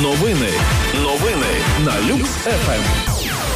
Новини на Люкс ФМ.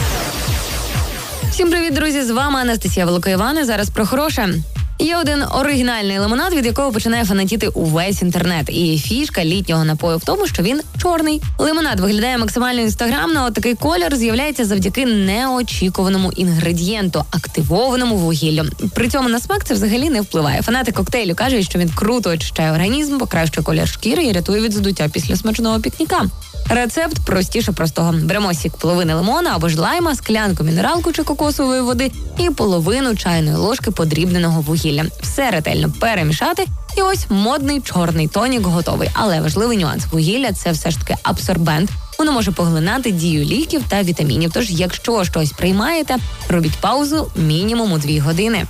Всім привіт, друзі! З вами Анастасія Великоївана. Зараз про хороше. Є один оригінальний лимонад, від якого починає фанатіти увесь інтернет. І фішка літнього напою в тому, що він чорний. Лимонад виглядає максимально інстаграмно, а такий колір з'являється завдяки неочікуваному інгредієнту – активованому вугіллю. При цьому на смак це взагалі не впливає. Фанати коктейлю кажуть, що він круто очищає організм, покращує колір шкіри і рятує від здуття після смачного пікніка. Рецепт простіше простого. Беремо сік половини лимона або ж лайма, склянку мінералку чи кокосової води і половину чайної ложки подрібненого вугілля. Все ретельно перемішати і ось модний чорний тонік готовий. Але важливий нюанс – вугілля – це все ж таки абсорбент. Воно може поглинати дію ліків та вітамінів. Тож, якщо щось приймаєте, робіть паузу мінімум у 2 години.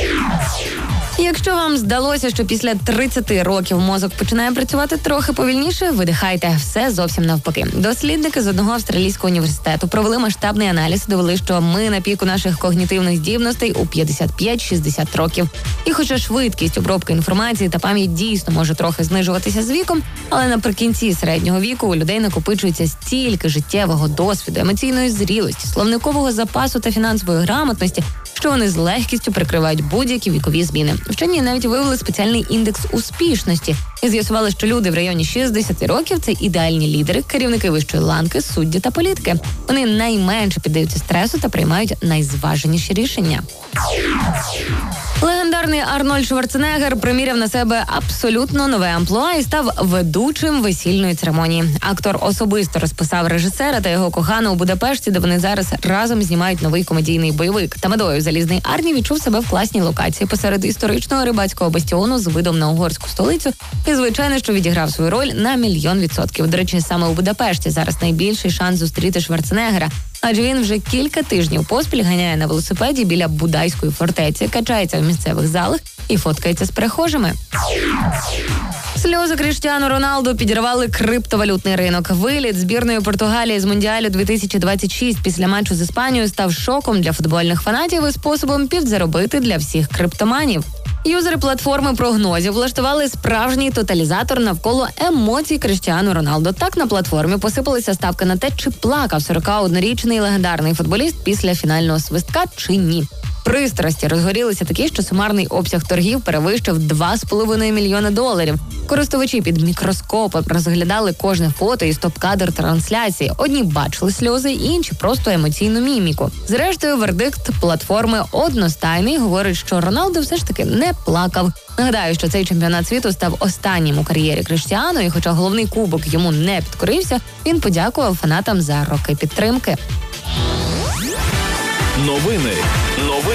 Якщо вам здалося, що після 30 років мозок починає працювати трохи повільніше, видихайте. Все зовсім навпаки. Дослідники з одного австралійського університету провели масштабний аналіз, довели, що ми на піку наших когнітивних здібностей у 55-60 років. І хоча швидкість обробки інформації та пам'ять дійсно може трохи знижуватися з віком, але наприкінці середнього віку у людей накопичується стільки життєвого досвіду, емоційної зрілості, словникового запасу та фінансової грамотності, що вони з легкістю прикривають будь-які вікові зміни. Вчені навіть вивели спеціальний індекс успішності і з'ясували, що люди в районі 60 років – це ідеальні лідери, керівники вищої ланки, судді та політики. Вони найменше піддаються стресу та приймають найзваженіші рішення. Легендарний Арнольд Шварценеггер приміряв на себе абсолютно нове амплуа і став ведучим весільної церемонії. Актор особисто розписав режисера та його кохану у Будапешті, де вони зараз разом знімають новий комедійний бойовик. Тамадою залізний Арні відчув себе в класній локації посеред історичного рибацького бастіону з видом на угорську столицю і, звичайно, що відіграв свою роль на 1,000,000%. До речі, саме у Будапешті зараз найбільший шанс зустріти Шварценеггера, адже він вже кілька тижнів поспіль ганяє на велосипеді біля Будайської фортеці, качається в місцевих залах і фоткається з перехожими. Сльози Кріштіану Роналду підірвали криптовалютний ринок. Виліт збірної Португалії з Мундіалю 2026 після матчу з Іспанією став шоком для футбольних фанатів і способом підзаробити для всіх криптоманів. Юзери платформи прогнозів влаштували справжній тоталізатор навколо емоцій Кріштіану Роналду. Так на платформі посипалися ставки на те, чи плакав 41-річний легендарний футболіст після фінального свистка, чи ні. Пристрасті розгорілися такі, що сумарний обсяг торгів перевищив $2,5 мільйона. Користувачі під мікроскопом розглядали кожне фото і стоп-кадр трансляції. Одні бачили сльози, інші просто емоційну міміку. Зрештою, вердикт платформи одностайний, говорить, що Роналду все ж таки не плакав. Нагадаю, що цей чемпіонат світу став останнім у кар'єрі Кріштіану, і хоча головний кубок йому не підкорився, він подякував фанатам за роки підтримки. Новини